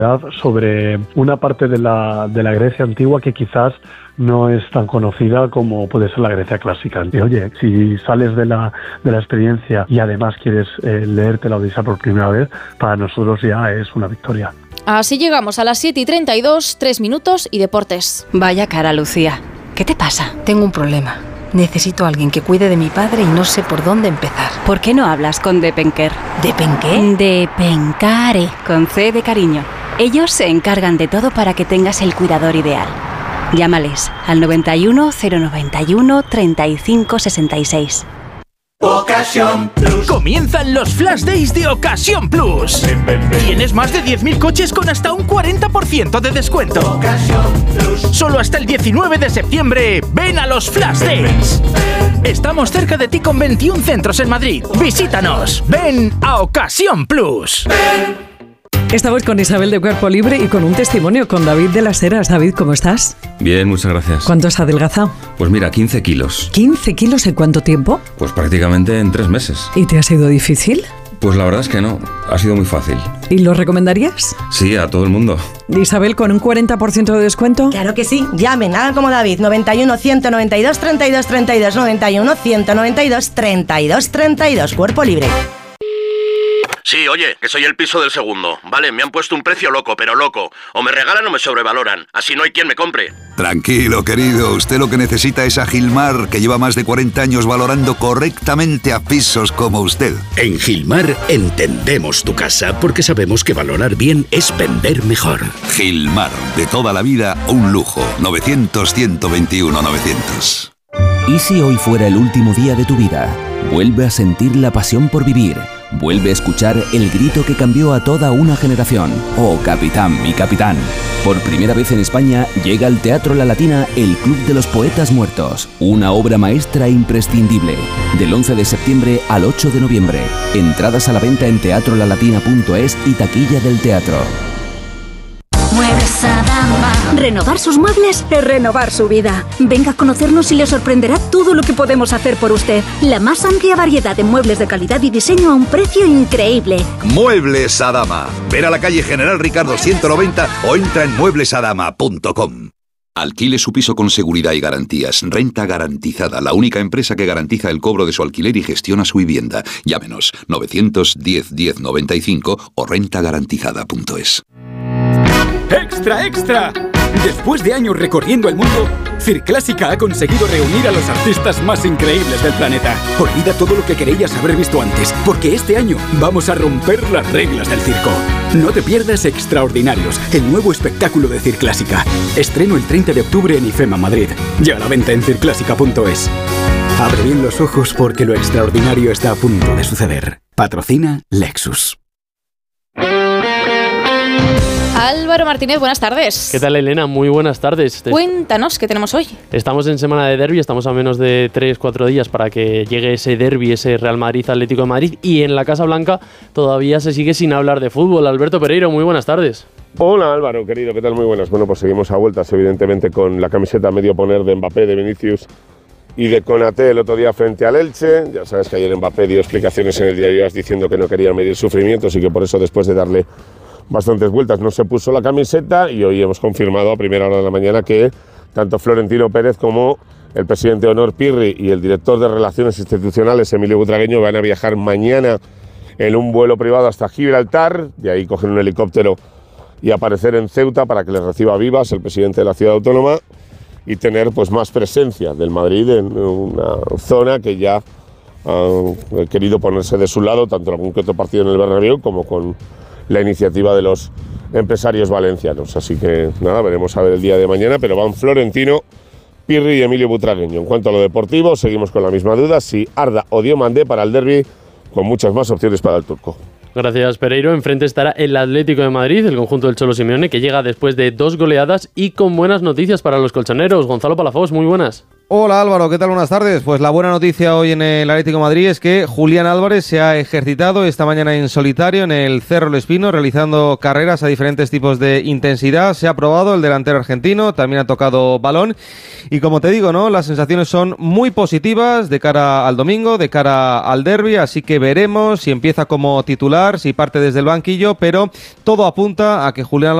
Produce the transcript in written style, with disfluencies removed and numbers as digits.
sobre una parte de la Grecia antigua que quizás no es tan conocida como puede ser la Grecia clásica. Y oye, si sales de la experiencia y además quieres leerte la Odisea por primera vez, para nosotros ya es una victoria. Así llegamos a las 7:32, 3 minutos y deportes. Vaya cara, Lucía. ¿Qué te pasa? Tengo un problema. Necesito a alguien que cuide de mi padre y no sé por dónde empezar. ¿Por qué no hablas con Depenker? ¿Depenqué? Depencare, con C de cariño. Ellos se encargan de todo para que tengas el cuidador ideal. Llámales al 91 091 35 66. Ocasión Plus. Comienzan los Flash Days de Ocasión Plus. Tienes más de 10.000 coches con hasta un 40% de descuento. Ocasión Plus. Solo hasta el 19 de septiembre. Ven a los Flash Days. Estamos cerca de ti con 21 centros en Madrid. Visítanos. Ven a Ocasión Plus. Estamos con Isabel de Cuerpo Libre y con un testimonio con David de las Heras. David, ¿cómo estás? Bien, muchas gracias. ¿Cuánto has adelgazado? Pues mira, 15 kilos. ¿15 kilos en cuánto tiempo? Pues prácticamente en 3 meses. ¿Y te ha sido difícil? Pues la verdad es que no, ha sido muy fácil. ¿Y lo recomendarías? Sí, a todo el mundo. Isabel, ¿con un 40% de descuento? Claro que sí, llamen, hagan como David, 91 192 32 32, 91 192 32 32, Cuerpo Libre. Sí, oye, que soy el piso del segundo. Vale, me han puesto un precio loco, pero loco. O me regalan o me sobrevaloran. Así no hay quien me compre. Tranquilo, querido. Usted lo que necesita es a Gilmar, que lleva más de 40 años valorando correctamente a pisos como usted. En Gilmar entendemos tu casa porque sabemos que valorar bien es vender mejor. Gilmar, de toda la vida, un lujo. 900-121-900. ¿Y si hoy fuera el último día de tu vida? Vuelve a sentir la pasión por vivir. Vuelve a escuchar el grito que cambió a toda una generación. ¡Oh, capitán, mi capitán! Por primera vez en España llega al Teatro La Latina el Club de los Poetas Muertos. Una obra maestra imprescindible. Del 11 de septiembre al 8 de noviembre. Entradas a la venta en teatrolalatina.es y taquilla del teatro. Muebles Adama. Renovar sus muebles es renovar su vida. Venga a conocernos y le sorprenderá todo lo que podemos hacer por usted. La más amplia variedad de muebles de calidad y diseño a un precio increíble. Muebles Adama. Ven a la calle General Ricardo 190 o entra en mueblesadama.com. Alquile su piso con seguridad y garantías. Renta Garantizada, la única empresa que garantiza el cobro de su alquiler y gestiona su vivienda. Llámenos 910 10 95 o rentagarantizada.es. ¡Extra, extra! Después de años recorriendo el mundo, Circlásica ha conseguido reunir a los artistas más increíbles del planeta. Olvida todo lo que creías haber visto antes, porque este año vamos a romper las reglas del circo. No te pierdas Extraordinarios, el nuevo espectáculo de Circlásica. Estreno el 30 de octubre en IFEMA Madrid. Ya a la venta en circlásica.es. Abre bien los ojos porque lo extraordinario está a punto de suceder. Patrocina Lexus. Álvaro Martínez, buenas tardes. ¿Qué tal, Elena? Muy buenas tardes. Cuéntanos, ¿qué tenemos hoy? Estamos en semana de derbi, estamos a menos de 3-4 días para que llegue ese derbi, ese Real Madrid-Atlético de Madrid, y en la Casa Blanca todavía se sigue sin hablar de fútbol. Alberto Pereiro, muy buenas tardes. Hola Álvaro, querido, ¿qué tal? Muy buenas. Bueno, pues seguimos a vueltas, evidentemente, con la camiseta medio poner de Mbappé, de Vinicius y de Konaté el otro día frente al Elche. Ya sabes que ayer Mbappé dio explicaciones en el diario AS diciendo que no quería medir sufrimientos y que por eso, después de darle bastantes vueltas, no se puso la camiseta, y hoy hemos confirmado a primera hora de la mañana que tanto Florentino Pérez como el presidente de honor Pirri y el director de Relaciones Institucionales Emilio Butragueño van a viajar mañana en un vuelo privado hasta Gibraltar, de ahí coger un helicóptero y aparecer en Ceuta para que les reciba vivas el presidente de la ciudad autónoma y tener pues más presencia del Madrid en una zona que ya han querido ponerse de su lado, tanto algún que otro partido en el Bernabéu como con la iniciativa de los empresarios valencianos. Así que nada, veremos a ver el día de mañana, pero van Florentino, Pirri y Emilio Butragueño. En cuanto a lo deportivo, seguimos con la misma duda, si Arda o Diomandé para el derbi, con muchas más opciones para el turco. Gracias, Pereiro. Enfrente estará el Atlético de Madrid, el conjunto del Cholo Simeone, que llega después de 2 goleadas y con buenas noticias para los colchoneros. Gonzalo Palafox, muy buenas. Hola Álvaro, ¿qué tal? Buenas tardes. Pues la buena noticia hoy en el Atlético de Madrid es que Julián Álvarez se ha ejercitado esta mañana en solitario en el Cerro El Espino, realizando carreras a diferentes tipos de intensidad. Se ha probado el delantero argentino, también ha tocado balón y como te digo, ¿no? Las sensaciones son muy positivas de cara al domingo, de cara al derbi, así que veremos si empieza como titular, si parte desde el banquillo, pero todo apunta a que Julián